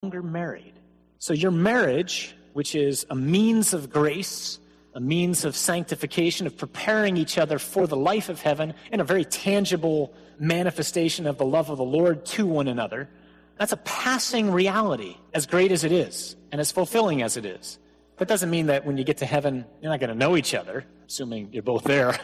longer married. So your marriage, which is a means of grace, a means of sanctification, of preparing each other for the life of heaven, and a very tangible manifestation of the love of the Lord to one another, that's a passing reality, as great as it is, and as fulfilling as it is. That doesn't mean that when you get to heaven, you're not going to know each other, assuming you're both there.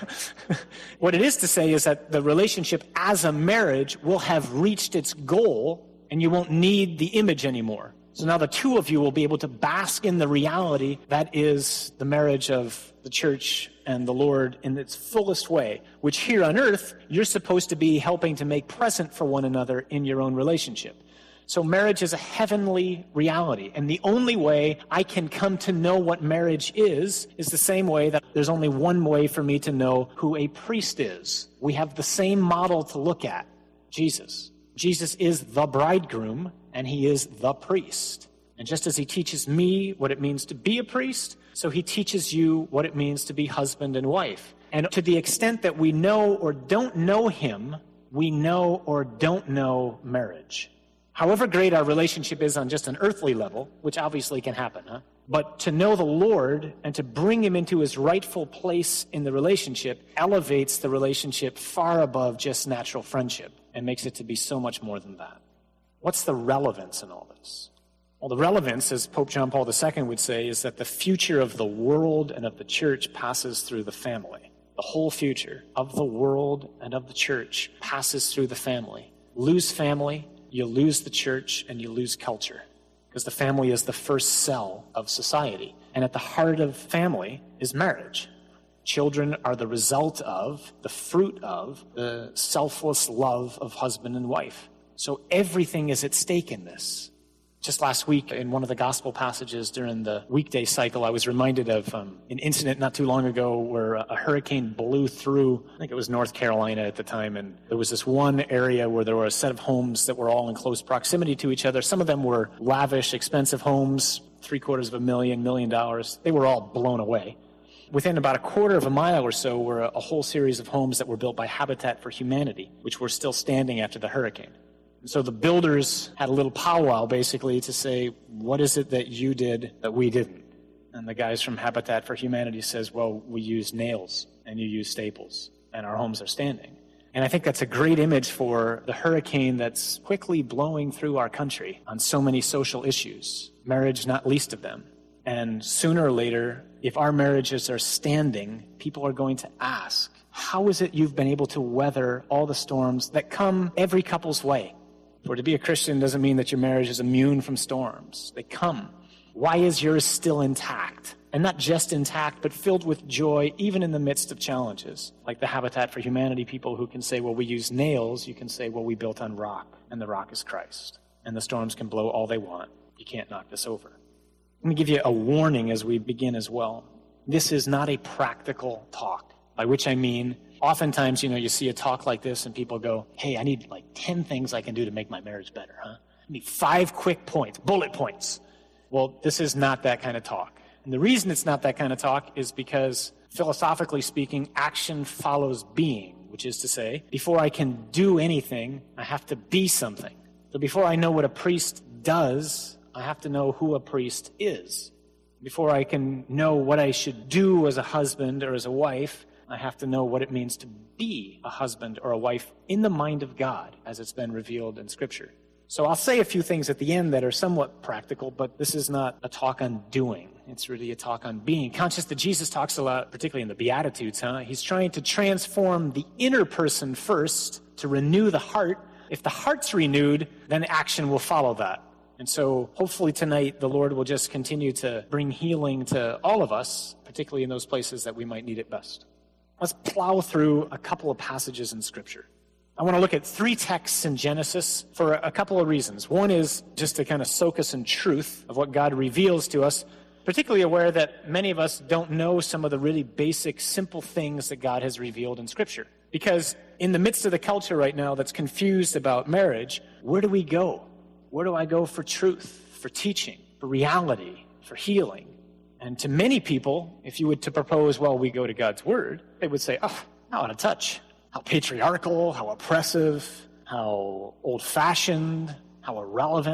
What it is to say is that the relationship as a marriage will have reached its goal, and you won't need the image anymore. So now the two of you will be able to bask in the reality that is the marriage of the church and the Lord in its fullest way, which here on earth, you're supposed to be helping to make present for one another in your own relationship. So marriage is a heavenly reality. And the only way I can come to know what marriage is the same way that there's only one way for me to know who a priest is. We have the same model to look at, Jesus. Jesus is the bridegroom, and he is the priest. And just as he teaches me what it means to be a priest, so he teaches you what it means to be husband and wife. And to the extent that we know or don't know him, we know or don't know marriage. However great our relationship is on just an earthly level, which obviously can happen, but to know the Lord and to bring him into his rightful place in the relationship elevates the relationship far above just natural friendship and makes it to be so much more than that. What's the relevance in all this? Well, the relevance, as Pope John Paul II would say, is that the future of the world and of the church passes through the family. The whole future of the world and of the church passes through the family. Lose family, you lose the church, and you lose culture. Because the family is the first cell of society. And at the heart of family is marriage. Children are the result of, the fruit of, the selfless love of husband and wife. So everything is at stake in this. Just last week, in one of the gospel passages during the weekday cycle, I was reminded of an incident not too long ago where a hurricane blew through, I think it was North Carolina at the time, and there was this one area where there were a set of homes that were all in close proximity to each other. Some of them were lavish, expensive homes, $750,000, $1 million. They were all blown away. Within about a quarter of a mile or so were a whole series of homes that were built by Habitat for Humanity, which were still standing after the hurricane. And so the builders had a little powwow, basically, to say, what is it that you did that we didn't? And the guys from Habitat for Humanity says, well, we use nails and you use staples, and our homes are standing. And I think that's a great image for the hurricane that's quickly blowing through our country on so many social issues, marriage not least of them. And sooner or later, if our marriages are standing, people are going to ask, how is it you've been able to weather all the storms that come every couple's way? For to be a Christian doesn't mean that your marriage is immune from storms. They come. Why is yours still intact? And not just intact, but filled with joy, even in the midst of challenges. Like the Habitat for Humanity people who can say, well, we use nails. You can say, well, we built on rock, and the rock is Christ. And the storms can blow all they want. You can't knock this over. Let me give you a warning as we begin as well. This is not a practical talk, by which I mean, oftentimes, you see a talk like this and people go, hey, I need like 10 things I can do to make my marriage better, I need 5 quick points, bullet points. Well, this is not that kind of talk. And the reason it's not that kind of talk is because, philosophically speaking, action follows being, which is to say, before I can do anything, I have to be something. So before I know what a priest does, I have to know who a priest is. Before I can know what I should do as a husband or as a wife, I have to know what it means to be a husband or a wife in the mind of God as it's been revealed in Scripture. So I'll say a few things at the end that are somewhat practical, but this is not a talk on doing. It's really a talk on being. Conscious that Jesus talks a lot, particularly in the Beatitudes, He's trying to transform the inner person first to renew the heart. If the heart's renewed, then action will follow that. And so hopefully tonight the Lord will just continue to bring healing to all of us, particularly in those places that we might need it best. Let's plow through a couple of passages in Scripture. I want to look at 3 texts in Genesis for a couple of reasons. One is just to kind of soak us in truth of what God reveals to us, particularly aware that many of us don't know some of the really basic, simple things that God has revealed in Scripture. Because in the midst of the culture right now that's confused about marriage, where do we go? Where do I go for truth, for teaching, for reality, for healing? And to many people, if you were to propose, well, we go to God's Word, they would say, oh, how out of touch, how patriarchal, how oppressive, how old-fashioned, how irrelevant.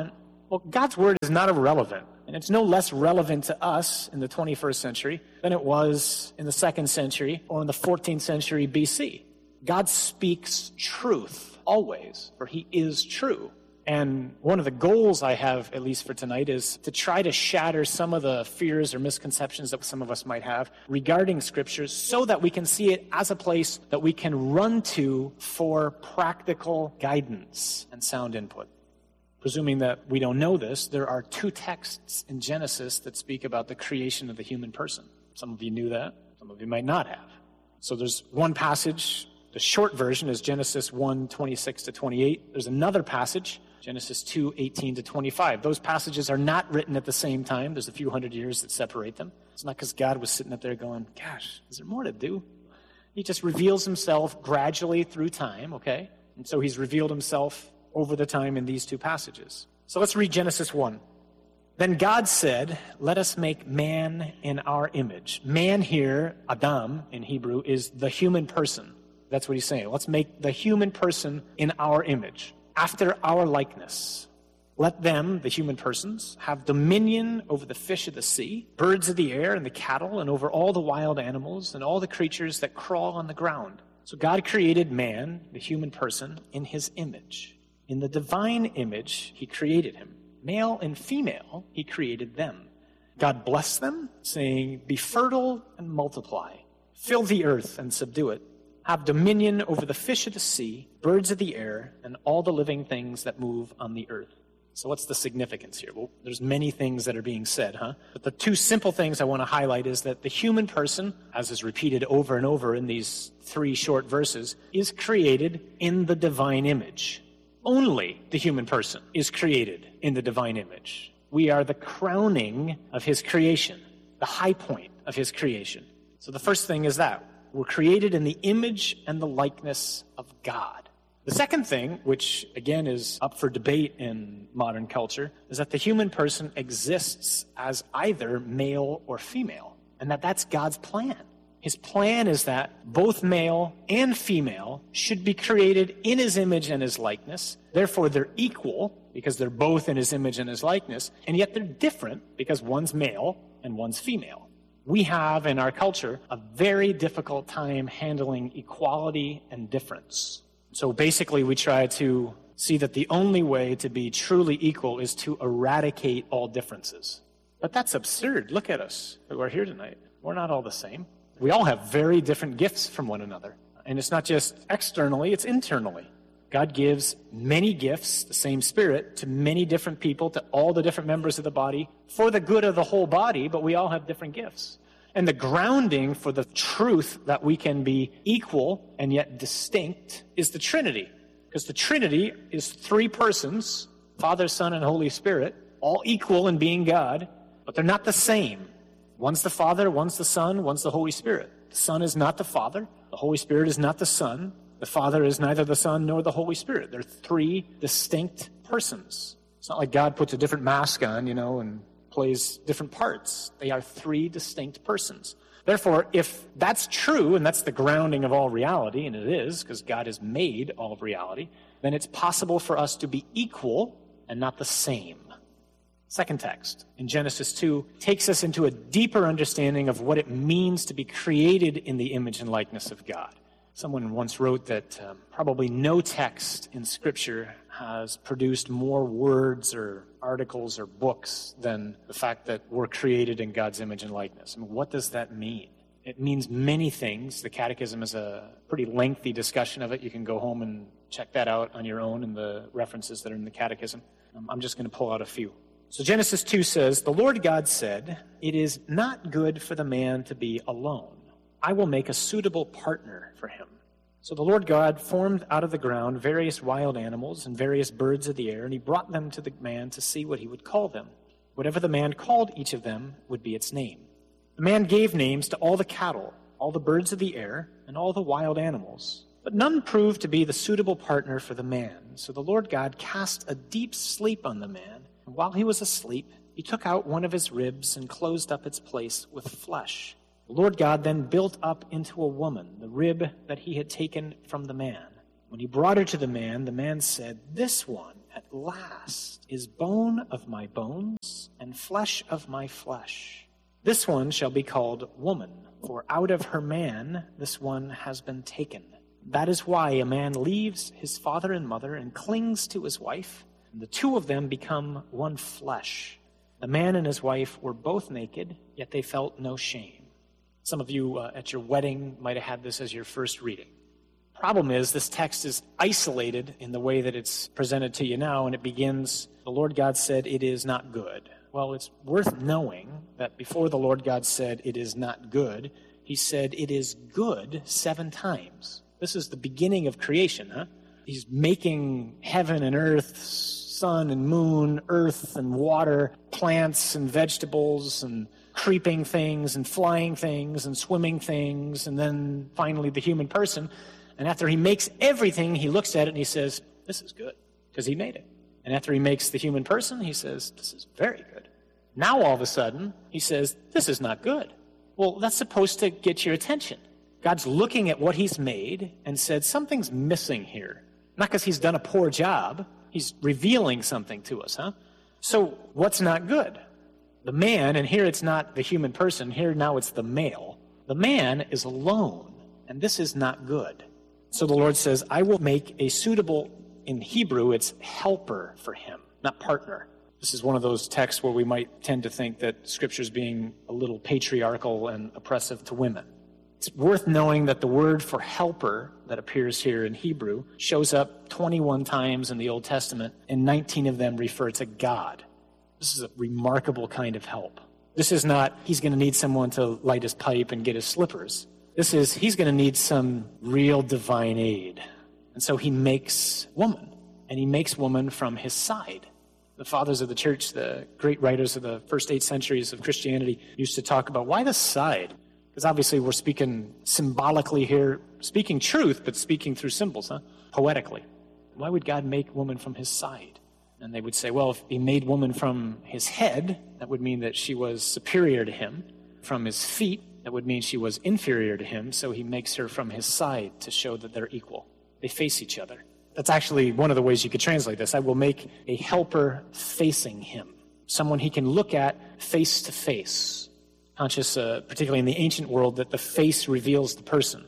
Well, God's word is not irrelevant, and it's no less relevant to us in the 21st century than it was in the 2nd century or in the 14th century BC. God speaks truth always, for he is true. And one of the goals I have, at least for tonight, is to try to shatter some of the fears or misconceptions that some of us might have regarding scriptures so that we can see it as a place that we can run to for practical guidance and sound input. Presuming that we don't know this, there are 2 texts in Genesis that speak about the creation of the human person. Some of you knew that. Some of you might not have. So there's one passage. The short version is Genesis 1:26-28. There's another passage, Genesis 2:18-25. Those passages are not written at the same time. There's a few hundred years that separate them. It's not because God was sitting up there going, gosh, is there more to do? He just reveals himself gradually through time, okay? And so he's revealed himself over the time in these 2 passages. So let's read Genesis 1. Then God said, let us make man in our image. Man here, Adam in Hebrew, is the human person. That's what he's saying. Let's make the human person in our image, after our likeness. Let them, the human persons, have dominion over the fish of the sea, birds of the air, and the cattle, and over all the wild animals, and all the creatures that crawl on the ground. So God created man, the human person, in his image. In the divine image, he created him. Male and female, he created them. God blessed them, saying, be fertile and multiply. Fill the earth and subdue it. Have dominion over the fish of the sea, birds of the air, and all the living things that move on the earth. So what's the significance here? Well, there's many things that are being said, But the 2 simple things I want to highlight is that the human person, as is repeated over and over in these 3 short verses, is created in the divine image. Only the human person is created in the divine image. We are the crowning of his creation, the high point of his creation. So the first thing is that we're created in the image and the likeness of God. The second thing, which again is up for debate in modern culture, is that the human person exists as either male or female, and that's God's plan. His plan is that both male and female should be created in his image and his likeness. Therefore, they're equal because they're both in his image and his likeness, and yet they're different because one's male and one's female. We have in our culture a very difficult time handling equality and difference. So basically, we try to see that the only way to be truly equal is to eradicate all differences. But that's absurd. Look at us who are here tonight. We're not all the same. We all have very different gifts from one another. And it's not just externally, it's internally. God gives many gifts, the same Spirit, to many different people, to all the different members of the body, for the good of the whole body, but we all have different gifts. And the grounding for the truth that we can be equal and yet distinct is the Trinity. Because the Trinity is 3 persons, Father, Son, and Holy Spirit, all equal in being God, but they're not the same. One's the Father, one's the Son, one's the Holy Spirit. The Son is not the Father. The Holy Spirit is not the Son. The Father is neither the Son nor the Holy Spirit. They're 3 distinct persons. It's not like God puts a different mask on, and plays different parts. They are 3 distinct persons. Therefore, if that's true, and that's the grounding of all reality, and it is, because God has made all of reality, then it's possible for us to be equal and not the same. Second text, in Genesis 2, takes us into a deeper understanding of what it means to be created in the image and likeness of God. Someone once wrote that probably no text in Scripture has produced more words or articles or books than the fact that we're created in God's image and likeness. I mean, what does that mean? It means many things. The Catechism is a pretty lengthy discussion of it. You can go home and check that out on your own in the references that are in the Catechism. I'm just going to pull out a few. So Genesis 2 says, "The Lord God said, 'It is not good for the man to be alone. I will make a suitable partner for him.' So the Lord God formed out of the ground various wild animals and various birds of the air, and he brought them to the man to see what he would call them. Whatever the man called each of them would be its name. The man gave names to all the cattle, all the birds of the air, and all the wild animals. But none proved to be the suitable partner for the man. So the Lord God cast a deep sleep on the man, and while he was asleep, he took out one of his ribs and closed up its place with flesh. The Lord God then built up into a woman the rib that he had taken from the man. When he brought her to the man said, 'This one at last is bone of my bones and flesh of my flesh. This one shall be called woman, for out of her man this one has been taken. That is why a man leaves his father and mother and clings to his wife, and the two of them become one flesh. The man and his wife were both naked, yet they felt no shame. Some of you at your wedding might have had this as your first reading. Problem is, this text is isolated in the way that it's presented to you now, and it begins, the Lord God said, it is not good. Well, it's worth knowing that before the Lord God said it is not good, he said it is good 7 times. This is the beginning of creation, huh? He's making heaven and earth, sun and moon, earth and water, plants and vegetables and creeping things and flying things and swimming things, and then finally the human person. And after he makes everything, he looks at it and he says, this is good, because he made it. And after he makes the human person, he says, this is very good. Now all of a sudden, he says, this is not good. Well, that's supposed to get your attention. God's looking at what he's made and said, something's missing here. Not because he's done a poor job. He's revealing something to us, huh? So what's not good? The man, and here it's not the human person, here now it's the male. The man is alone, and this is not good. So the Lord says, I will make a suitable, in Hebrew, it's helper for him, not partner. This is one of those texts where we might tend to think that Scripture's being a little patriarchal and oppressive to women. It's worth knowing that the word for helper that appears here in Hebrew shows up 21 times in the Old Testament, and 19 of them refer to God. This is a remarkable kind of help. This is not, he's going to need someone to light his pipe and get his slippers. This is, he's going to need some real divine aid. And so he makes woman, and he makes woman from his side. The fathers of the church, the great writers of the first 8 centuries of Christianity, used to talk about, why the side? Because obviously we're speaking symbolically here, speaking truth, but speaking through symbols, poetically. Why would God make woman from his side? And they would say, well, if he made woman from his head, that would mean that she was superior to him. From his feet, that would mean she was inferior to him, so he makes her from his side to show that they're equal. They face each other. That's actually one of the ways you could translate this. I will make a helper facing him, someone he can look at face to face. Conscious, particularly in the ancient world, that the face reveals the person.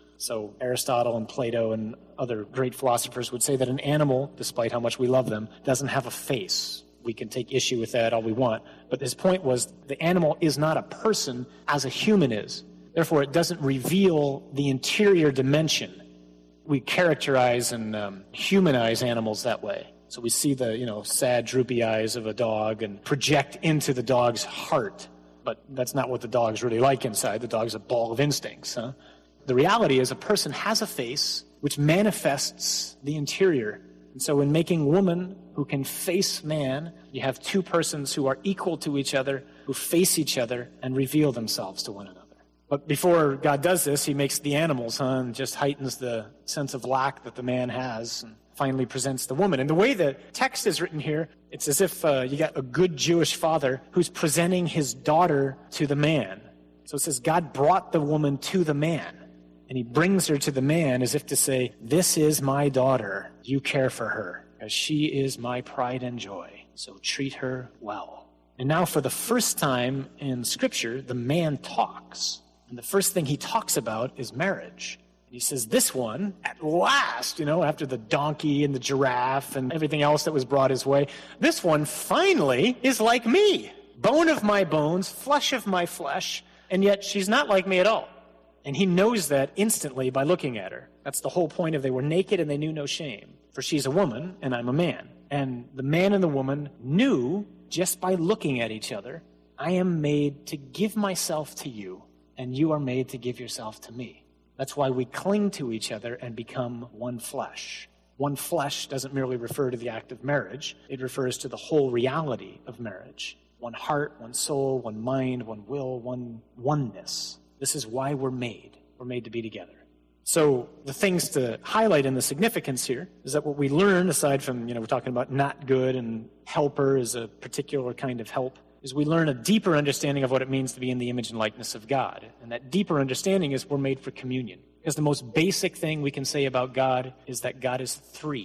So Aristotle and Plato and other great philosophers would say that an animal, despite how much we love them, doesn't have a face. We can take issue with that all we want. But his point was the animal is not a person as a human is. Therefore, it doesn't reveal the interior dimension. We characterize and humanize animals that way. So we see the, sad, droopy eyes of a dog and project into the dog's heart. But that's not what the dog's really like inside. The dog's a ball of instincts. Huh? The reality is a person has a face which manifests the interior. And so in making woman who can face man, you have 2 persons who are equal to each other, who face each other and reveal themselves to one another. But before God does this, he makes the animals, and just heightens the sense of lack that the man has, and finally presents the woman. And the way the text is written here, it's as if you got a good Jewish father who's presenting his daughter to the man. So it says God brought the woman to the man, and he brings her to the man as if to say, this is my daughter. You care for her, as she is my pride and joy. So treat her well. And now for the first time in Scripture, the man talks. And the first thing he talks about is marriage. He says, this one, at last, after the donkey and the giraffe and everything else that was brought his way, this one finally is like me. Bone of my bones, flesh of my flesh, and yet she's not like me at all. And he knows that instantly by looking at her. That's the whole point of they were naked and they knew no shame. For she's a woman and I'm a man. And the man and the woman knew just by looking at each other, I am made to give myself to you, and you are made to give yourself to me. That's why we cling to each other and become one flesh. One flesh doesn't merely refer to the act of marriage. It refers to the whole reality of marriage. One heart, one soul, one mind, one will, one oneness. This is why we're made. We're made to be together. So the things to highlight in the significance here is that what we learn, aside from, we're talking about not good and helper is a particular kind of help, is we learn a deeper understanding of what it means to be in the image and likeness of God. And that deeper understanding is we're made for communion. Because the most basic thing we can say about God is that God is 3.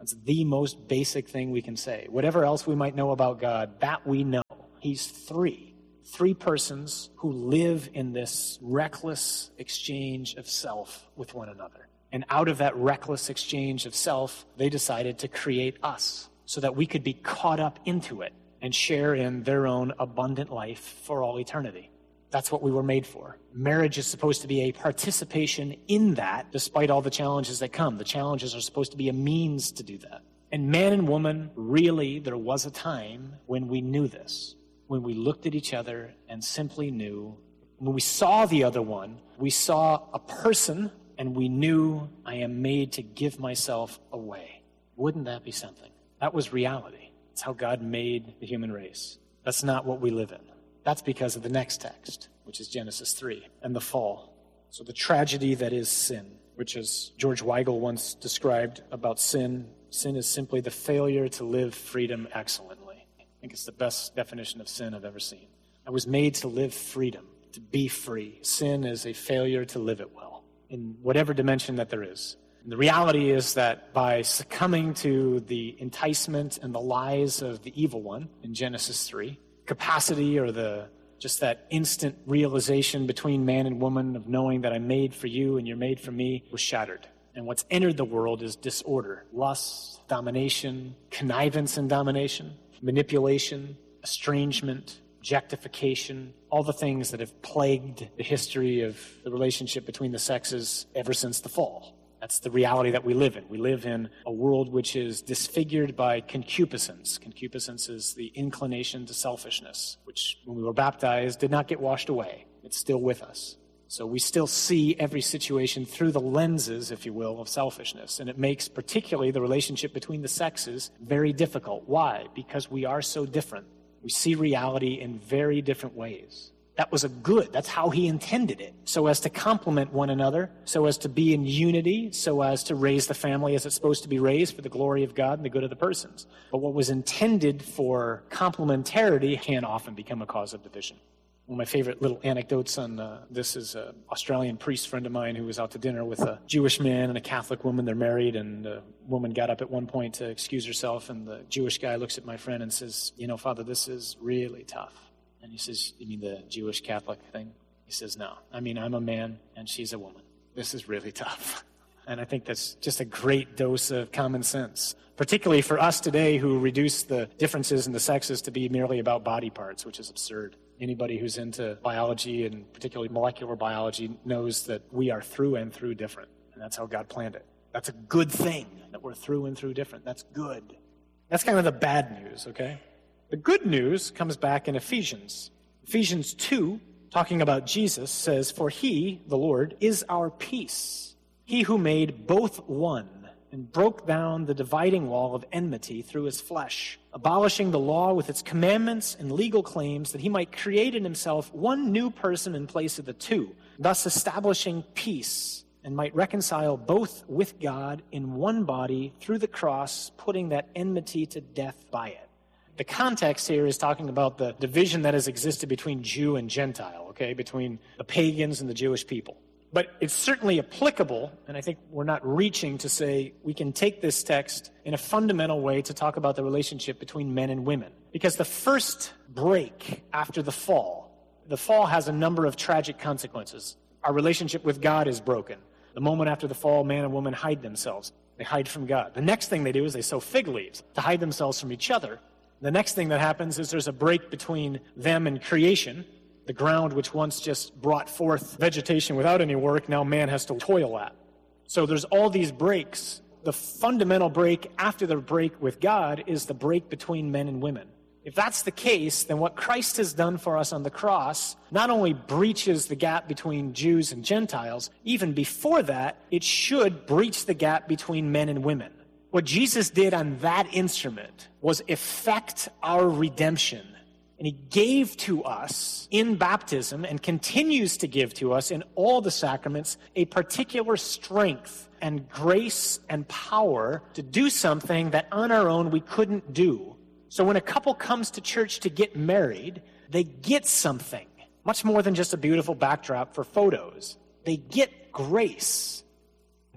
That's the most basic thing we can say. Whatever else we might know about God, that we know. He's three. Three persons who live in this reckless exchange of self with one another. And out of that reckless exchange of self, they decided to create us so that we could be caught up into it and share in their own abundant life for all eternity. That's what we were made for. Marriage is supposed to be a participation in that, despite all the challenges that come. The challenges are supposed to be a means to do that. And man and woman, really, there was a time when we knew this, when we looked at each other and simply knew. When we saw the other one, we saw a person, and we knew, I am made to give myself away. Wouldn't that be something? That was reality. It's how God made the human race. That's not what we live in. That's because of the next text, which is Genesis 3, and the fall. So the tragedy that is sin, which as George Weigel once described about sin is simply the failure to live freedom excellently. I think it's the best definition of sin I've ever seen. I was made to live freedom, to be free. Sin is a failure to live it well, in whatever dimension that there is. And the reality is that by succumbing to the enticement and the lies of the evil one in Genesis 3, capacity or just that instant realization between man and woman of knowing that I'm made for you and you're made for me was shattered. And what's entered the world is disorder, lust, domination, connivance and domination, manipulation, estrangement, objectification, all the things that have plagued the history of the relationship between the sexes ever since the fall. That's the reality that we live in. We live in a world which is disfigured by concupiscence. Concupiscence is the inclination to selfishness, which when we were baptized did not get washed away. It's still with us. So we still see every situation through the lenses, if you will, of selfishness. And it makes particularly the relationship between the sexes very difficult. Why? Because we are so different. We see reality in very different ways. That was a good. That's how he intended it. So as to complement one another, so as to be in unity, so as to raise the family as it's supposed to be raised for the glory of God and the good of the persons. But what was intended for complementarity can often become a cause of division. One of my favorite little anecdotes on this is an Australian priest friend of mine who was out to dinner with a Jewish man and a Catholic woman. They're married, and the woman got up at one point to excuse herself, and the Jewish guy looks at my friend and says, "You know, Father, this is really tough." And he says, "You mean the Jewish Catholic thing?" He says, "No. I mean, I'm a man and she's a woman. This is really tough." And I think that's just a great dose of common sense, particularly for us today who reduce the differences in the sexes to be merely about body parts, which is absurd. Anybody who's into biology and particularly molecular biology knows that we are through and through different. And that's how God planned it. That's a good thing, that we're through and through different. That's good. That's kind of the bad news, okay? The good news comes back in Ephesians. Ephesians 2, talking about Jesus, says, "For he, the Lord, is our peace. He who made both one and broke down the dividing wall of enmity through his flesh, abolishing the law with its commandments and legal claims, that he might create in himself one new person in place of the two, thus establishing peace, and might reconcile both with God in one body through the cross, putting that enmity to death by it." The context here is talking about the division that has existed between Jew and Gentile, okay, between the pagans and the Jewish people. But it's certainly applicable, and I think we're not reaching to say we can take this text in a fundamental way to talk about the relationship between men and women. Because the first break after the fall has a number of tragic consequences. Our relationship with God is broken. The moment after the fall, man and woman hide themselves. They hide from God. The next thing they do is they sow fig leaves to hide themselves from each other. The next thing that happens is there's a break between them and creation. The ground which once just brought forth vegetation without any work, now man has to toil at. So there's all these breaks. The fundamental break after the break with God is the break between men and women. If that's the case, then what Christ has done for us on the cross not only breaches the gap between Jews and Gentiles, even before that, it should breach the gap between men and women. What Jesus did on that instrument was effect our redemption. And he gave to us in baptism and continues to give to us in all the sacraments a particular strength and grace and power to do something that on our own we couldn't do. So when a couple comes to church to get married, they get something, much more than just a beautiful backdrop for photos. They get grace.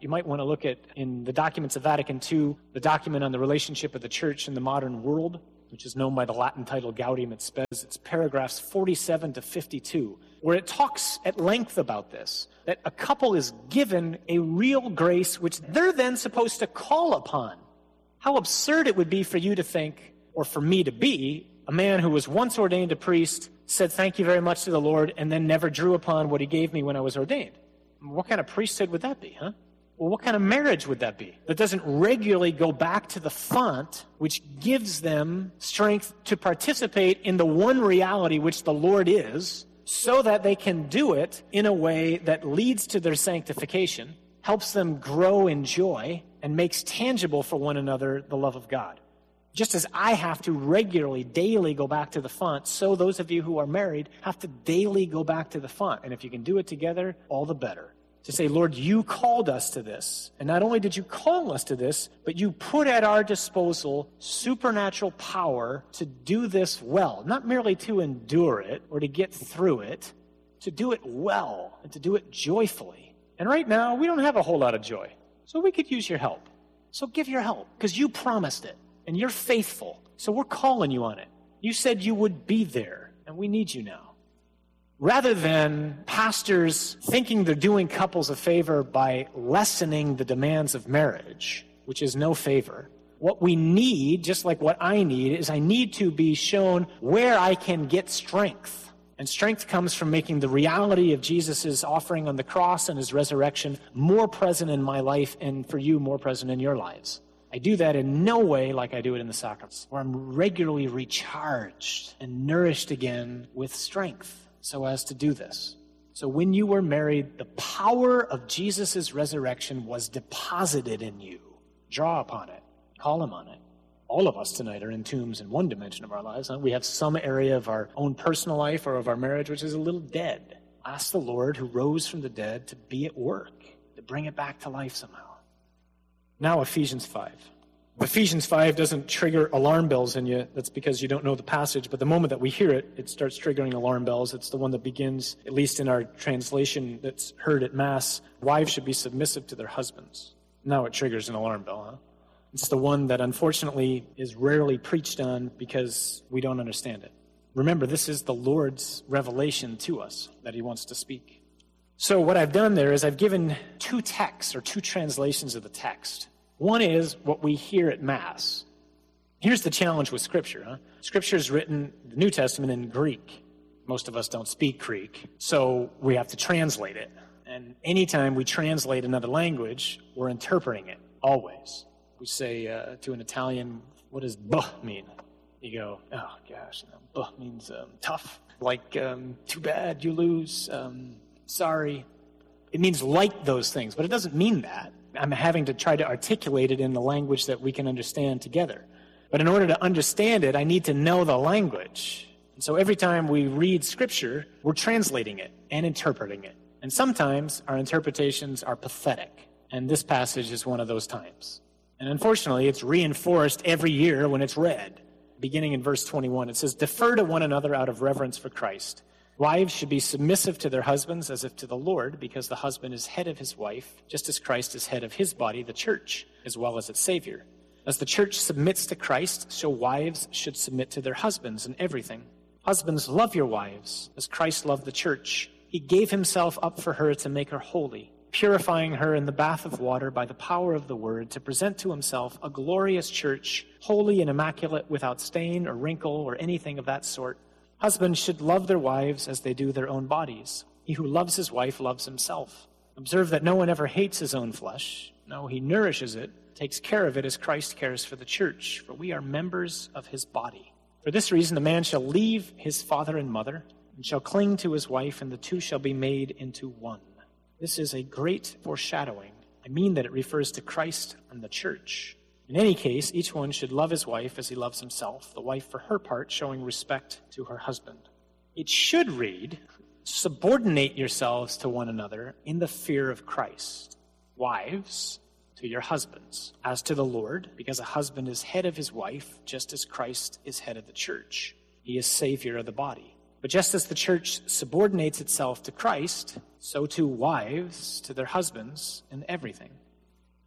you might want to look at in the documents of Vatican II, the document on the relationship of the church in the modern world, which is known by the Latin title Gaudium et Spes. It's paragraphs 47 to 52, where it talks at length about this, that a couple is given a real grace which they're then supposed to call upon. How absurd it would be for you to think, or for me to be, a man who was once ordained a priest, said thank you very much to the Lord, and then never drew upon what he gave me when I was ordained. What kind of priesthood would that be, huh? Well, what kind of marriage would that be? That doesn't regularly go back to the font, which gives them strength to participate in the one reality which the Lord is, so that they can do it in a way that leads to their sanctification, helps them grow in joy, and makes tangible for one another the love of God. Just as I have to regularly, daily go back to the font, so those of you who are married have to daily go back to the font. And if you can do it together, all the better. To say, Lord, you called us to this. And not only did you call us to this, but you put at our disposal supernatural power to do this well. Not merely to endure it or to get through it, to do it well and to do it joyfully. And right now, we don't have a whole lot of joy. So we could use your help. So give your help, because you promised it. And you're faithful, so we're calling you on it. You said you would be there, and we need you now. Rather than pastors thinking they're doing couples a favor by lessening the demands of marriage, which is no favor, what we need, just like what I need, is I need to be shown where I can get strength. And strength comes from making the reality of Jesus' offering on the cross and his resurrection more present in my life, and for you, more present in your lives. I do that in no way like I do it in the sacraments, where I'm regularly recharged and nourished again with strength so as to do this. So when you were married, the power of Jesus' resurrection was deposited in you. Draw upon it. Call him on it. All of us tonight are in tombs in one dimension of our lives. Huh? We have some area of our own personal life or of our marriage which is a little dead. Ask the Lord who rose from the dead to be at work, to bring it back to life somehow. Now Ephesians 5. Ephesians 5 doesn't trigger alarm bells in you. That's because you don't know the passage. But the moment that we hear it, it starts triggering alarm bells. It's the one that begins, at least in our translation that's heard at Mass, wives should be submissive to their husbands. Now it triggers an alarm bell, huh? It's the one that unfortunately is rarely preached on because we don't understand it. Remember, this is the Lord's revelation to us that he wants to speak. So what I've done there is I've given two texts or two translations of the text. One is what we hear at Mass. Here's the challenge with Scripture. Huh? Scripture is written, the New Testament, in Greek. Most of us don't speak Greek, so we have to translate it. And anytime we translate another language, we're interpreting it, always. We say to an Italian, what does "buh" mean? You go, oh gosh, "buh" means tough, like too bad, you lose, sorry. It means like those things, but it doesn't mean that. I'm having to try to articulate it in the language that we can understand together. But in order to understand it, I need to know the language. And so every time we read Scripture, we're translating it and interpreting it. And sometimes our interpretations are pathetic. And this passage is one of those times. And unfortunately, it's reinforced every year when it's read. Beginning in verse 21, it says, "Defer to one another out of reverence for Christ. Wives should be submissive to their husbands as if to the Lord, because the husband is head of his wife, just as Christ is head of his body, the church, as well as its Savior. As the church submits to Christ, so wives should submit to their husbands in everything. Husbands, love your wives, as Christ loved the church. He gave himself up for her to make her holy, purifying her in the bath of water by the power of the word, to present to himself a glorious church, holy and immaculate, without stain or wrinkle or anything of that sort. Husbands should love their wives as they do their own bodies. He who loves his wife loves himself. Observe that no one ever hates his own flesh. No, he nourishes it, takes care of it as Christ cares for the church, for we are members of his body. For this reason, a man shall leave his father and mother, and shall cling to his wife, and the two shall be made into one." This is a great foreshadowing. I mean that it refers to Christ and the church. In any case, each one should love his wife as he loves himself, the wife for her part showing respect to her husband. It should read, "Subordinate yourselves to one another in the fear of Christ. Wives, to your husbands, as to the Lord, because a husband is head of his wife, just as Christ is head of the church. He is Savior of the body. But just as the church subordinates itself to Christ, so too wives to their husbands in everything.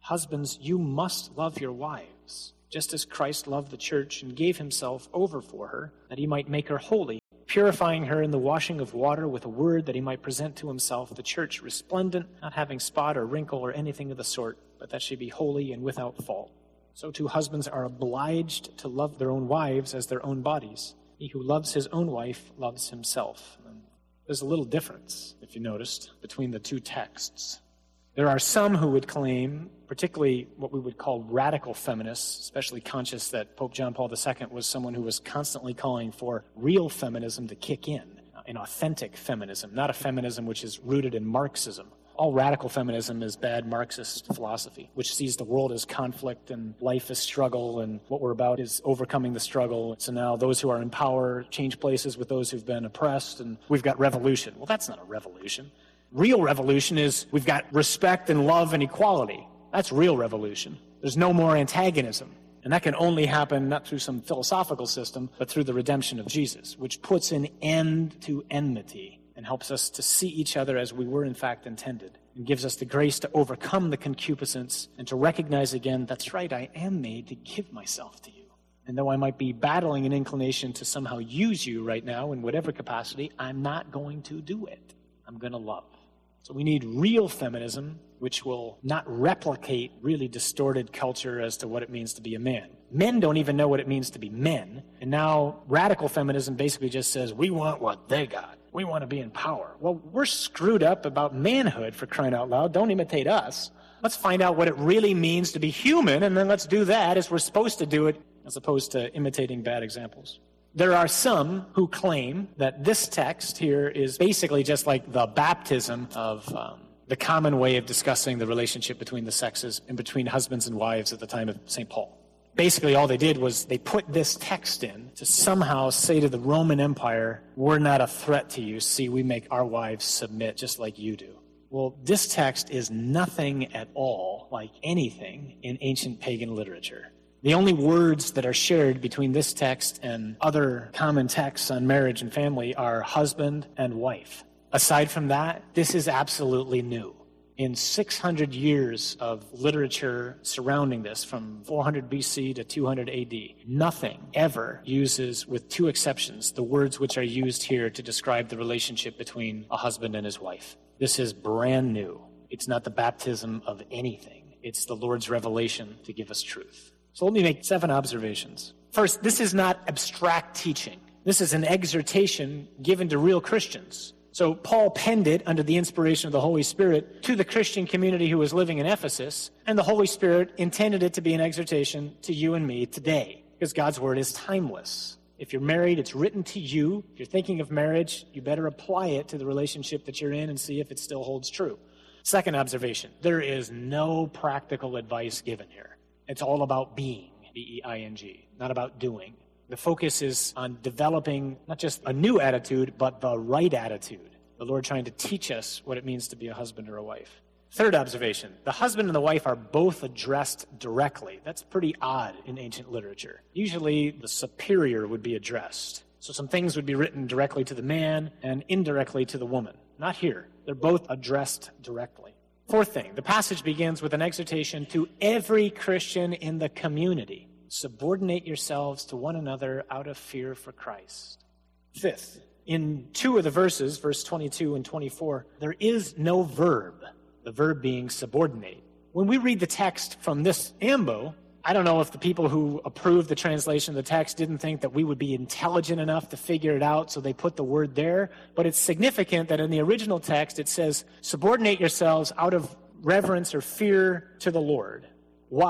Husbands, you must love your wives, just as Christ loved the church and gave himself over for her, that he might make her holy, purifying her in the washing of water with a word, that he might present to himself the church resplendent, not having spot or wrinkle or anything of the sort, but that she be holy and without fault. So too husbands are obliged to love their own wives as their own bodies. He who loves his own wife loves himself. And there's a little difference, if you noticed, between the two texts. There are some who would claim, particularly what we would call radical feminists, especially conscious that Pope John Paul II was someone who was constantly calling for real feminism to kick in, an authentic feminism, not a feminism which is rooted in Marxism. All radical feminism is bad Marxist philosophy, which sees the world as conflict and life as struggle, and what we're about is overcoming the struggle. So now those who are in power change places with those who've been oppressed, and we've got revolution. Well, that's not a revolution. Real revolution is we've got respect and love and equality. That's real revolution. There's no more antagonism. And that can only happen not through some philosophical system, but through the redemption of Jesus, which puts an end to enmity and helps us to see each other as we were in fact intended, and gives us the grace to overcome the concupiscence and to recognize again, that's right, I am made to give myself to you. And though I might be battling an inclination to somehow use you right now in whatever capacity, I'm not going to do it. I'm going to love. So we need real feminism, which will not replicate really distorted culture as to what it means to be a man. Men don't even know what it means to be men. And now radical feminism basically just says, we want what they got. We want to be in power. Well, we're screwed up about manhood, for crying out loud. Don't imitate us. Let's find out what it really means to be human, and then let's do that as we're supposed to do it, as opposed to imitating bad examples. There are some who claim that this text here is basically just like the baptism of the common way of discussing the relationship between the sexes and between husbands and wives at the time of St. Paul. Basically, all they did was they put this text in to somehow say to the Roman Empire, we're not a threat to you. See, we make our wives submit just like you do. Well, this text is nothing at all like anything in ancient pagan literature. The only words that are shared between this text and other common texts on marriage and family are husband and wife. Aside from that, this is absolutely new. In 600 years of literature surrounding this, from 400 BC to 200 AD, nothing ever uses, with two exceptions, the words which are used here to describe the relationship between a husband and his wife. This is brand new. It's not the baptism of anything. It's the Lord's revelation to give us truth. So let me make 7 observations. First, this is not abstract teaching. This is an exhortation given to real Christians. So Paul penned it under the inspiration of the Holy Spirit to the Christian community who was living in Ephesus, and the Holy Spirit intended it to be an exhortation to you and me today, because God's word is timeless. If you're married, it's written to you. If you're thinking of marriage, you better apply it to the relationship that you're in and see if it still holds true. Second observation, there is no practical advice given here. It's all about being, B-E-I-N-G, not about doing. The focus is on developing not just a new attitude, but the right attitude. The Lord trying to teach us what it means to be a husband or a wife. Third observation, the husband and the wife are both addressed directly. That's pretty odd in ancient literature. Usually the superior would be addressed. So some things would be written directly to the man and indirectly to the woman. Not here. They're both addressed directly. Fourth thing, the passage begins with an exhortation to every Christian in the community. Subordinate yourselves to one another out of fear for Christ. Fifth, in 2 of the verses, verse 22 and 24, there is no verb, the verb being subordinate. When we read the text from this ambo, I don't know if the people who approved the translation of the text didn't think that we would be intelligent enough to figure it out, so they put the word there. But it's significant that in the original text it says, subordinate yourselves out of reverence or fear to the Lord. Wives, ...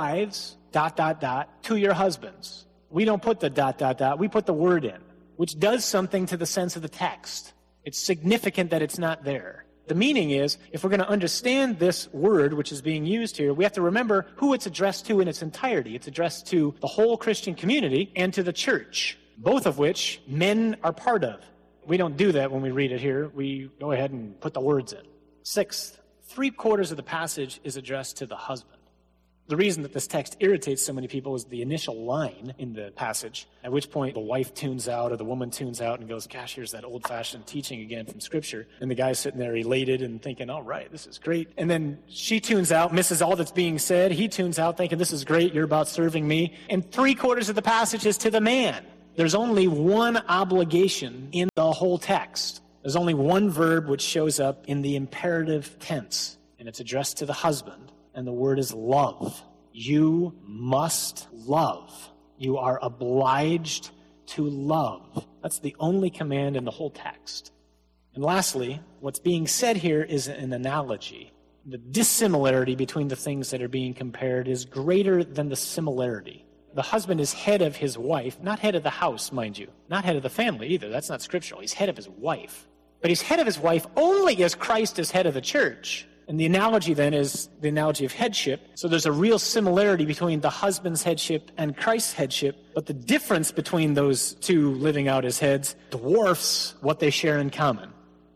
to your husbands. We don't put the ... we put the word in, which does something to the sense of the text. It's significant that it's not there. The meaning is, if we're going to understand this word which is being used here, we have to remember who it's addressed to in its entirety. It's addressed to the whole Christian community and to the church, both of which men are part of. We don't do that when we read it here. We go ahead and put the words in. Sixth, 3/4 of the passage is addressed to the husband. The reason that this text irritates so many people is the initial line in the passage, at which point the wife tunes out or the woman tunes out and goes, gosh, here's that old-fashioned teaching again from Scripture. And the guy's sitting there elated and thinking, all right, this is great. And then she tunes out, misses all that's being said. He tunes out thinking, this is great, you're about serving me. And 3/4 of the passage is to the man. There's only one obligation in the whole text. There's only one verb which shows up in the imperative tense, and it's addressed to the husband. And the word is love. You must love. You are obliged to love. That's the only command in the whole text. And lastly, what's being said here is an analogy. The dissimilarity between the things that are being compared is greater than the similarity. The husband is head of his wife, not head of the house, mind you. Not head of the family either. That's not scriptural. He's head of his wife. But he's head of his wife only as Christ is head of the church. And the analogy then is the analogy of headship. So there's a real similarity between the husband's headship and Christ's headship, but the difference between those two living out as heads dwarfs what they share in common.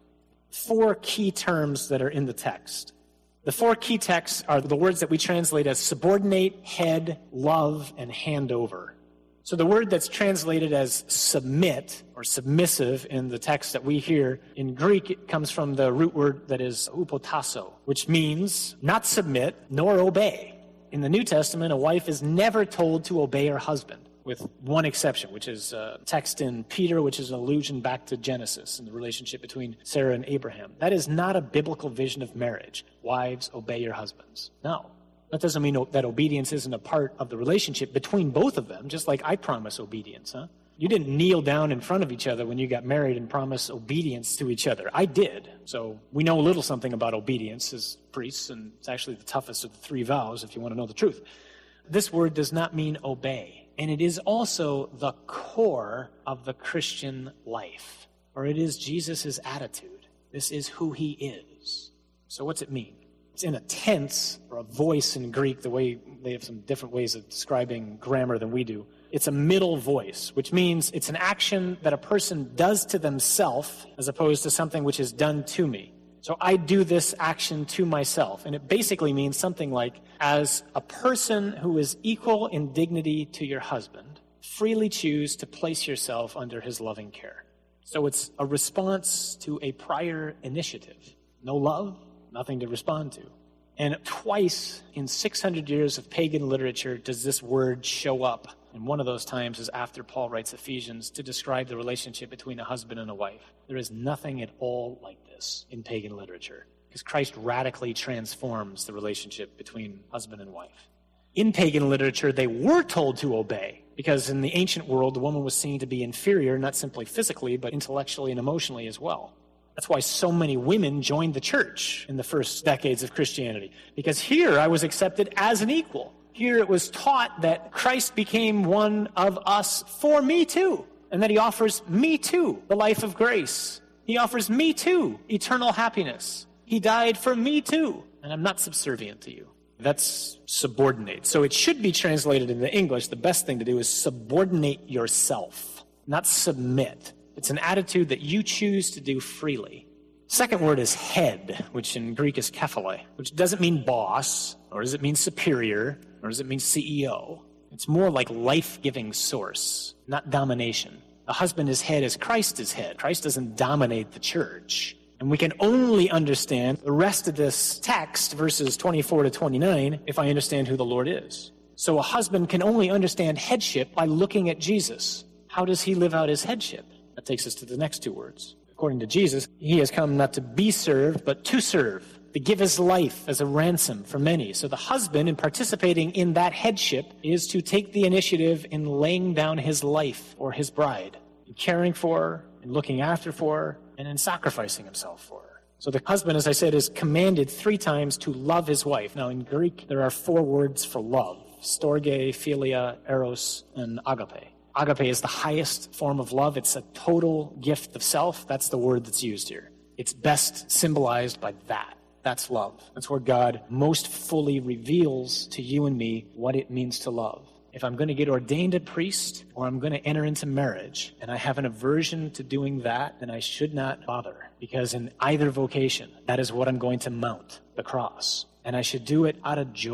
4 key terms that are in the text. The 4 key texts are the words that we translate as subordinate, head, love, and hand over. So the word that's translated as submit or submissive in the text that we hear in Greek, it comes from the root word that is hupotasso, which means not submit nor obey. In the New Testament, a wife is never told to obey her husband, with one exception, which is a text in Peter, which is an allusion back to Genesis and the relationship between Sarah and Abraham. That is not a biblical vision of marriage. Wives, obey your husbands. No. That doesn't mean that obedience isn't a part of the relationship between both of them, just like I promise obedience, huh? You didn't kneel down in front of each other when you got married and promise obedience to each other. I did. So we know a little something about obedience as priests, and it's actually the toughest of the 3 vows if you want to know the truth. This word does not mean obey, and it is also the core of the Christian life, or it is Jesus' attitude. This is who he is. So what's it mean? It's in a tense, or a voice in Greek, the way they have some different ways of describing grammar than we do. It's a middle voice, which means it's an action that a person does to themselves as opposed to something which is done to me. So I do this action to myself. And it basically means something like, as a person who is equal in dignity to your husband, freely choose to place yourself under his loving care. So it's a response to a prior initiative. No love, nothing to respond to. And twice in 600 years of pagan literature does this word show up. And one of those times is after Paul writes Ephesians to describe the relationship between a husband and a wife. There is nothing at all like this in pagan literature, because Christ radically transforms the relationship between husband and wife. In pagan literature, they were told to obey, because in the ancient world, the woman was seen to be inferior, not simply physically, but intellectually and emotionally as well. That's why so many women joined the church in the first decades of Christianity, because here I was accepted as an equal. Here it was taught that Christ became one of us for me too, and that he offers me too the life of grace. He offers me too eternal happiness. He died for me too, and I'm not subservient to you. That's subordinate. So it should be translated into English. The best thing to do is subordinate yourself, not submit. It's an attitude that you choose to do freely. Second word is head, which in Greek is kephale, which doesn't mean boss, or does it mean superior, or does it mean CEO? It's more like life-giving source, not domination. The husband is head as Christ is head. Christ doesn't dominate the church. And we can only understand the rest of this text, verses 24 to 29, if I understand who the Lord is. So a husband can only understand headship by looking at Jesus. How does he live out his headship? That takes us to the next 2 words. According to Jesus, he has come not to be served, but to serve, to give his life as a ransom for many. So the husband, in participating in that headship, is to take the initiative in laying down his life for his bride, in caring for her, in looking after for her, and in sacrificing himself for her. So the husband, as I said, is commanded 3 times to love his wife. Now, in Greek, there are 4 words for love: storge, philia, eros, and agape. Agape is the highest form of love. It's a total gift of self. That's the word that's used here. It's best symbolized by that. That's love. That's where God most fully reveals to you and me what it means to love. If I'm going to get ordained a priest, or I'm going to enter into marriage, and I have an aversion to doing that, then I should not bother. Because in either vocation, that is what I'm going to mount, the cross. And I should do it out of joy,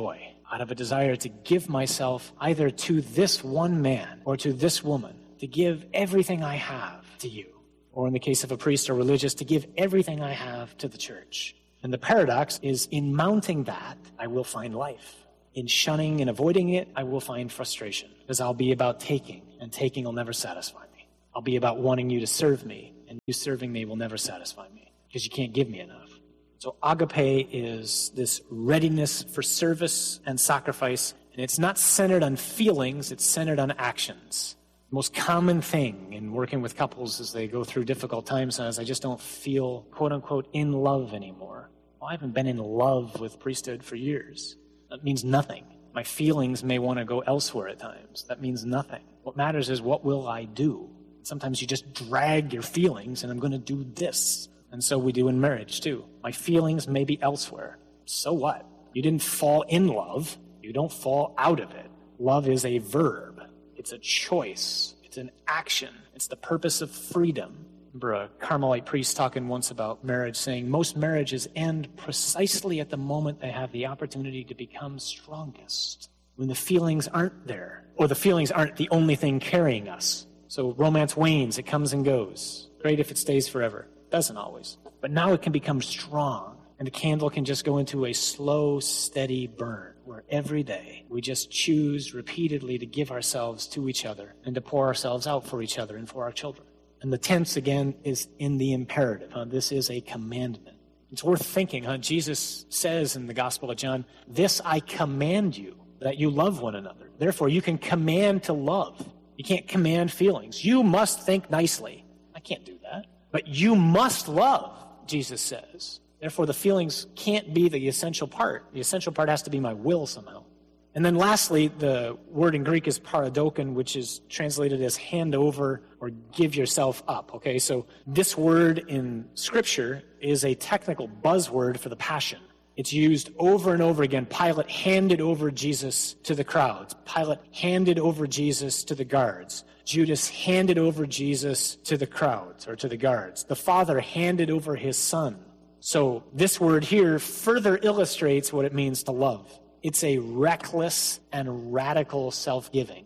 out of a desire to give myself either to this one man or to this woman, to give everything I have to you. Or in the case of a priest or religious, to give everything I have to the church. And the paradox is, in mounting that, I will find life. In shunning and avoiding it, I will find frustration, because I'll be about taking, and taking will never satisfy me. I'll be about wanting you to serve me, and you serving me will never satisfy me, because you can't give me enough. So agape is this readiness for service and sacrifice, and it's not centered on feelings, it's centered on actions. The most common thing in working with couples as they go through difficult times is, I just don't feel, quote-unquote, in love anymore. Well, I haven't been in love with priesthood for years. That means nothing. My feelings may want to go elsewhere at times. That means nothing. What matters is, what will I do? Sometimes you just drag your feelings, and I'm going to do this. And so we do in marriage, too. My feelings may be elsewhere. So what? You didn't fall in love. You don't fall out of it. Love is a verb. It's a choice. It's an action. It's the purpose of freedom. Remember a Carmelite priest talking once about marriage, saying most marriages end precisely at the moment they have the opportunity to become strongest, when the feelings aren't there, or the feelings aren't the only thing carrying us. So romance wanes, it comes and goes. Great if it stays forever. Doesn't always. But now it can become strong, and the candle can just go into a slow, steady burn, where every day we just choose repeatedly to give ourselves to each other and to pour ourselves out for each other and for our children. And the tense, again, is in the imperative. This is a commandment. It's worth thinking. Jesus says in the Gospel of John, "This I command you, that you love one another." Therefore, you can command to love. You can't command feelings. You must think nicely. I can't do that. But you must love, Jesus says. Therefore, the feelings can't be the essential part. The essential part has to be my will somehow. And then lastly, the word in Greek is paradoken, which is translated as hand over or give yourself up. Okay, so this word in Scripture is a technical buzzword for the passion. It's used over and over again. Pilate handed over Jesus to the crowds. Pilate handed over Jesus to the guards. Judas handed over Jesus to the crowds or to the guards. The Father handed over his Son. So this word here further illustrates what it means to love. It's a reckless and radical self-giving.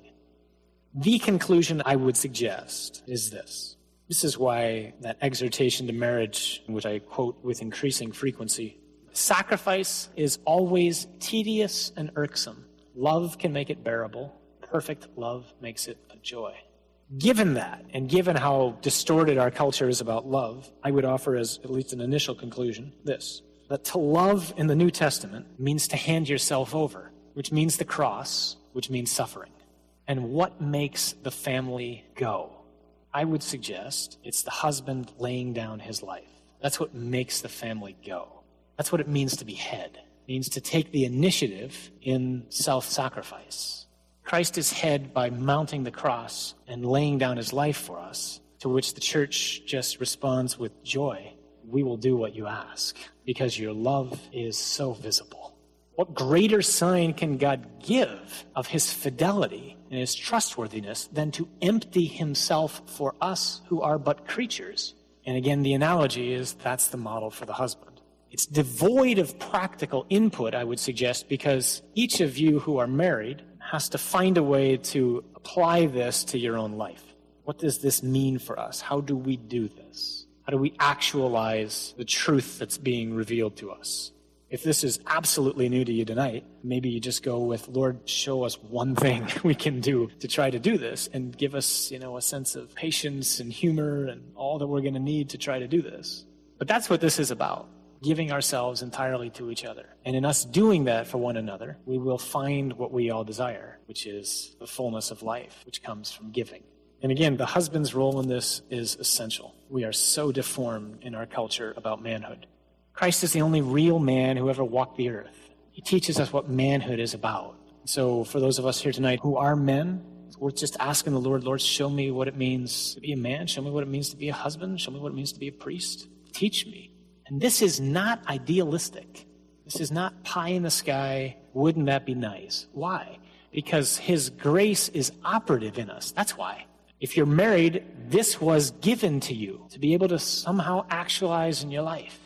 The conclusion I would suggest is this. This is why that exhortation to marriage, which I quote with increasing frequency, sacrifice is always tedious and irksome. Love can make it bearable. Perfect love makes it a joy. Given that, and given how distorted our culture is about love, I would offer as at least an initial conclusion this: that to love in the New Testament means to hand yourself over, which means the cross, which means suffering. And what makes the family go? I would suggest it's the husband laying down his life. That's what makes the family go. That's what it means to be head. It means to take the initiative in self-sacrifice. Christ is head by mounting the cross and laying down his life for us, to which the church just responds with joy. We will do what you ask, because your love is so visible. What greater sign can God give of his fidelity and his trustworthiness than to empty himself for us who are but creatures? And again, the analogy is that's the model for the husband. It's devoid of practical input, I would suggest, because each of you who are married has to find a way to apply this to your own life. What does this mean for us? How do we do this? How do we actualize the truth that's being revealed to us? If this is absolutely new to you tonight, maybe you just go with, Lord, show us one thing we can do to try to do this, and give us, a sense of patience and humor and all that we're going to need to try to do this. But that's what this is about. Giving ourselves entirely to each other. And in us doing that for one another, we will find what we all desire, which is the fullness of life, which comes from giving. And again, the husband's role in this is essential. We are so deformed in our culture about manhood. Christ is the only real man who ever walked the earth. He teaches us what manhood is about. So for those of us here tonight who are men, we're just asking the Lord, show me what it means to be a man. Show me what it means to be a husband. Show me what it means to be a priest. Teach me. And this is not idealistic. This is not pie in the sky. Wouldn't that be nice? Why? Because his grace is operative in us. That's why. If you're married, this was given to you to be able to somehow actualize in your life.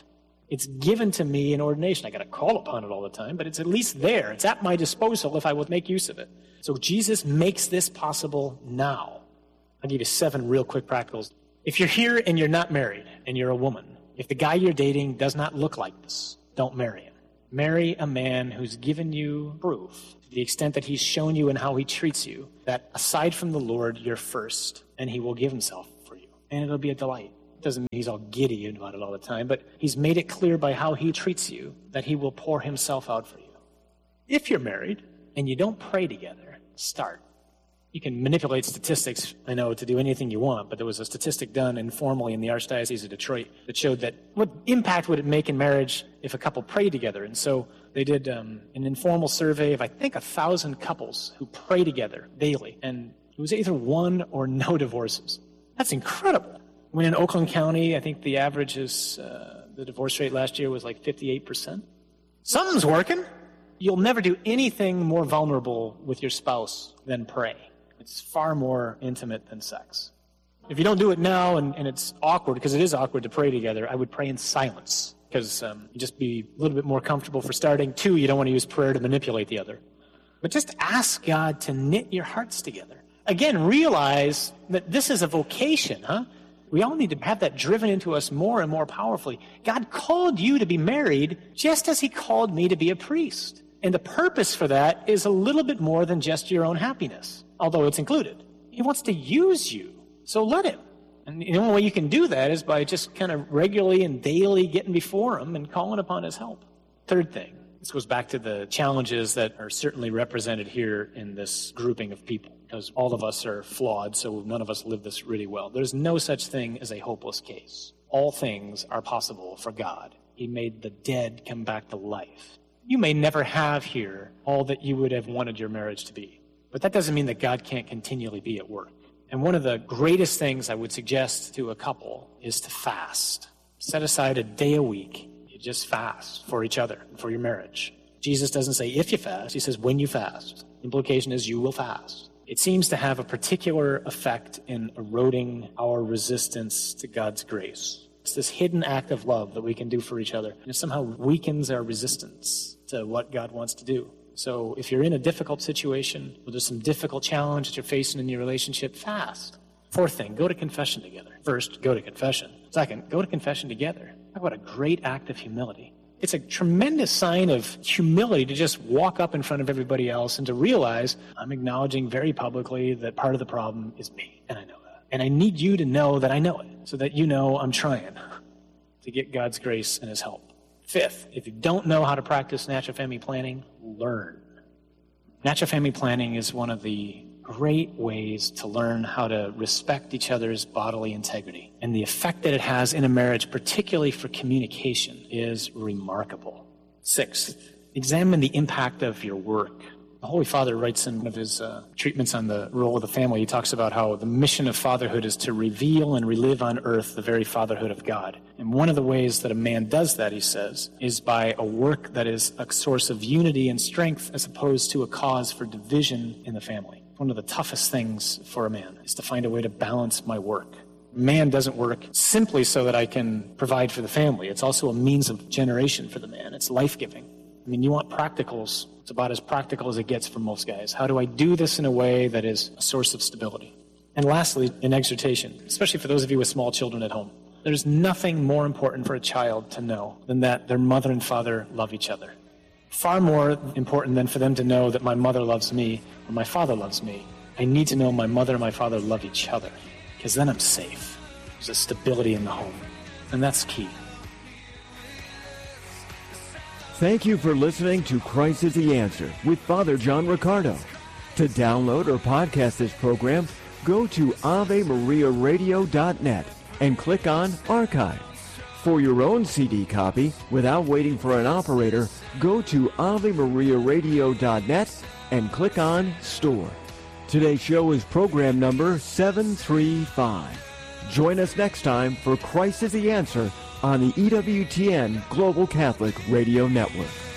It's given to me in ordination. I got to call upon it all the time, but it's at least there. It's at my disposal if I will make use of it. So Jesus makes this possible now. I'll give you 7 real quick practicals. If you're here and you're not married and you're a woman, if the guy you're dating does not look like this, don't marry him. Marry a man who's given you proof, to the extent that he's shown you and how he treats you, that aside from the Lord, you're first, and he will give himself for you. And it'll be a delight. It doesn't mean he's all giddy about it all the time, but he's made it clear by how he treats you that he will pour himself out for you. If you're married and you don't pray together, start. You can manipulate statistics, I know, to do anything you want, but there was a statistic done informally in the Archdiocese of Detroit that showed that what impact would it make in marriage if a couple prayed together? And so they did an informal survey of, I think, 1,000 couples who pray together daily, and it was either 1 or no divorces. That's incredible. When in Oakland County, I think the average is, the divorce rate last year was like 58%. Something's working. You'll never do anything more vulnerable with your spouse than pray. It's far more intimate than sex. If you don't do it now and it's awkward, because it is awkward to pray together, I would pray in silence, because you just be a little bit more comfortable for starting. 2, you don't want to use prayer to manipulate the other. But just ask God to knit your hearts together. Again, realize that this is a vocation, huh? We all need to have that driven into us more and more powerfully. God called you to be married just as he called me to be a priest. And the purpose for that is a little bit more than just your own happiness, although it's included. He wants to use you, so let him. And the only way you can do that is by just kind of regularly and daily getting before him and calling upon his help. Third thing, this goes back to the challenges that are certainly represented here in this grouping of people, because all of us are flawed, so none of us live this really well. There's no such thing as a hopeless case. All things are possible for God. He made the dead come back to life. You may never have here all that you would have wanted your marriage to be, but that doesn't mean that God can't continually be at work. And one of the greatest things I would suggest to a couple is to fast. Set aside a day a week. You just fast for each other, for your marriage. Jesus doesn't say if you fast, he says when you fast. Implication is you will fast. It seems to have a particular effect in eroding our resistance to God's grace. It's this hidden act of love that we can do for each other, and it somehow weakens our resistance to what God wants to do. So if you're in a difficult situation, or there's some difficult challenge that you're facing in your relationship, fast. 4th thing, go to confession together. First, go to confession. 2nd, go to confession together. Talk about a great act of humility. It's a tremendous sign of humility to just walk up in front of everybody else and to realize I'm acknowledging very publicly that part of the problem is me, and I know that. And I need you to know that I know it, so that you know I'm trying to get God's grace and his help. 5th, if you don't know how to practice natural family planning, learn. Natural family planning is one of the great ways to learn how to respect each other's bodily integrity. And the effect that it has in a marriage, particularly for communication, is remarkable. 6th, examine the impact of your work. The Holy Father writes in one of his treatments on the role of the family, he talks about how the mission of fatherhood is to reveal and relive on earth the very fatherhood of God. And one of the ways that a man does that, he says, is by a work that is a source of unity and strength as opposed to a cause for division in the family. One of the toughest things for a man is to find a way to balance my work. Man doesn't work simply so that I can provide for the family. It's also a means of generation for the man. It's life-giving. I mean, you want practicals. It's about as practical as it gets for most guys. How do I do this in a way that is a source of stability? And lastly, an exhortation, especially for those of you with small children at home. There's nothing more important for a child to know than that their mother and father love each other. Far more important than for them to know that my mother loves me or my father loves me. I need to know my mother and my father love each other, because then I'm safe. There's a stability in the home, and that's key. Thank you for listening to Christ is the Answer with Father John Riccardo. To download or podcast this program, go to AveMariaRadio.net and click on Archive. For your own CD copy, without waiting for an operator, go to AveMariaRadio.net and click on Store. Today's show is program number 735. Join us next time for Christ is the Answer on the EWTN Global Catholic Radio Network.